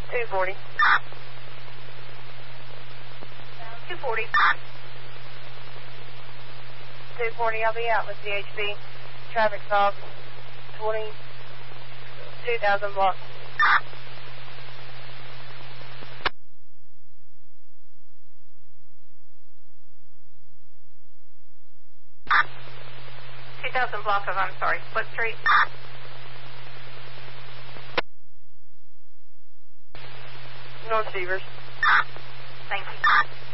240. 240. 240, I'll be out with DHB. Traffic stop, 22,000 block. Block of, I'm sorry, what street? North Severs. Thank you.